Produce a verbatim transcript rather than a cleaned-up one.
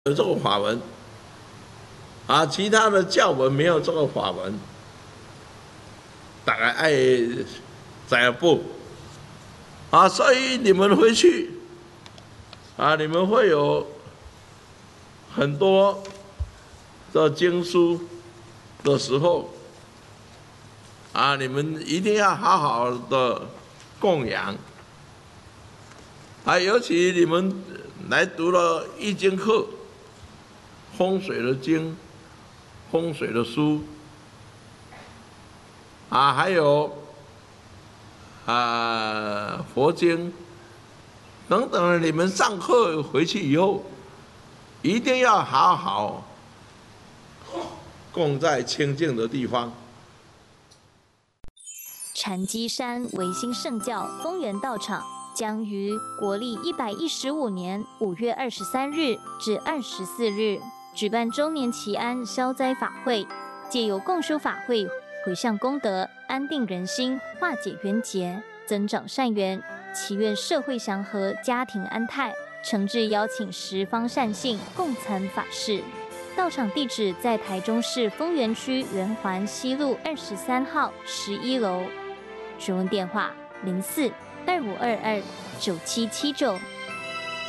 有这个法文啊，其他的教文没有这个法文，大概爱在不啊，所以你们回去啊，你们会有很多的经书的时候啊，你们一定要好好的供养啊，尤其你们来读了易经课。风水的经，风水的书，啊，还有啊佛经等等的，你们上课回去以后，一定要好好供在清净的地方。 禅机山维新圣教丰源道场将于国历一百一十五年五月二十三日至二十四日举办周年祈安消灾法会，借由共修法会，回向功德，安定人心，化解冤结，增长善缘，祈愿社会祥和，家庭安泰。诚挚邀请十方善信共参法事。道场地址在台中市丰原区圆环西路二十三号十一楼。询问电话：零四二五二二九七七九。